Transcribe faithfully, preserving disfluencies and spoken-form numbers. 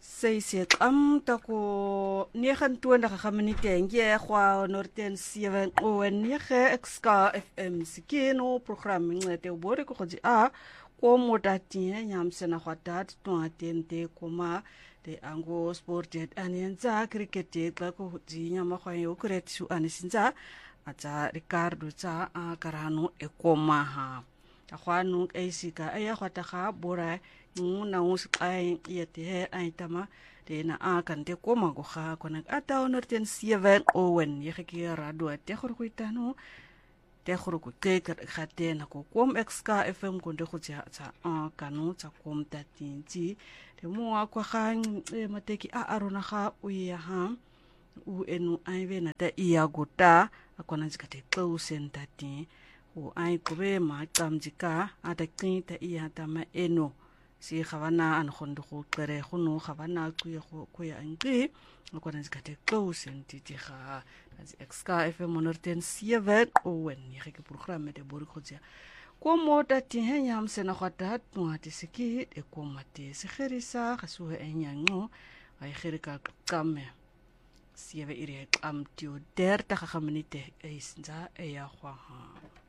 Sy am tako negenentwintig minute nge kwa norten seven o nege X-K F M sikino program ngete ubore ko khoji a ko modatie nyamse na khwatat twatente koma de ango sported anenza cricket ba ko ji nyama khwa yo kretu anisinza ata Ricardo tsa a karano e koma ha akhwanu eisika aya khwata bora nguna usqai yete aitama de na akan te koma go ga kona ata onorten seven owen yeke rado te khurkuitano te khurku ke khate na ko kom X-K F M konde khutsa tsa kanu tsa kom tatinti de mo akwa ga mateki a arona ga uya ha u enu aive na ta iagota akona zikate close entati u ai kobe ma tsamjika ata kinta iya tama eno si khavana an khondo go qere khono khavana quye go koya nqi akona zikate close entiti ga az X-K F M onorten seven owen yeke programme de bori khotsia ko mota ti henyam sena khata twati siki e ko mate se kherisa khasu enyango ay kherika kame sieve ire am tio derta kha minute e sinza e ya khwa